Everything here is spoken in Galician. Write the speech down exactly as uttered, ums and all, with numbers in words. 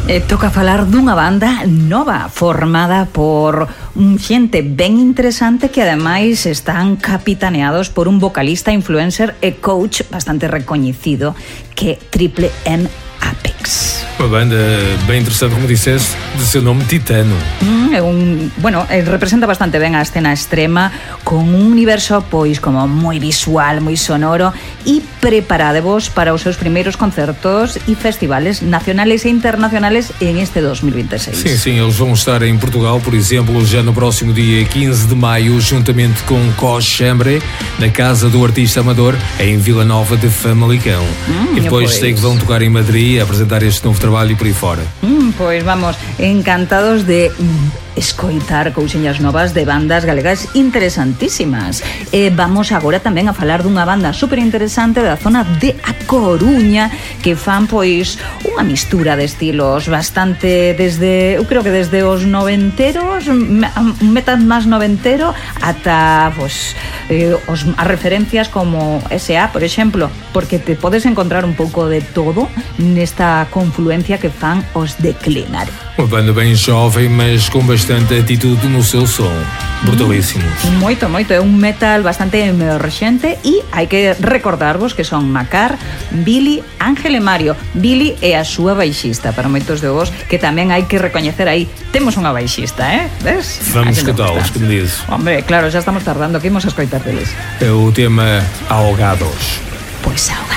Eh, toca falar dunha banda nova formada por un xente ben interesante que ademais están capitaneados por un vocalista, influencer e coach bastante recoñecido que é Triple M Apex. Uma banda bem interessante, como disseste, de seu nome Titano. Mm, é un, bueno, representa bastante ben a escena extrema con un universo pois como moi visual, moi sonoro e preparadevos para os seus primeiros concertos e festivales nacionales e internacionales en este dos mil veintiséis. Sim, sim, eles vão estar em Portugal, por exemplo, já no próximo dia quinze de maio, juntamente com Coxambre, na Casa do Artista Amador, em Vila Nova de Famalicão. Mm, e depois pois. sei que vão tocar em Madrid, a apresentar este novo trabalho e por aí fora. Mm, pois vamos, encantados de mm, escoitar cousiñas novas de bandas galegas interesantísimas. E vamos agora tamén a falar dunha banda super interesante da zona de A Coruña que fan pois unha mistura de estilos bastante desde, eu creo que desde os noventeros, un metal máis noventero ata pois eh, os, as referencias como S A, por exemplo, porque te podes encontrar un pouco de todo nesta confluencia que fan os Declinar. Uma banda bem jovem, mas com bastante atitude no seu som. Brutalíssimos. Mm, moito, moito. É un metal bastante emerxente e hai que recordarvos que son Macar, Billy, Ángel e Mario. Billy é a súa baixista, para moitos de vos, que tamén hai que recoñecer aí. Temos unha baixista, eh? Ves? Vamos escutá-los, como dizes. Hombre, claro, xa estamos tardando, que imos a escoitar deles. É o tema Ahogados. Pois ahogados.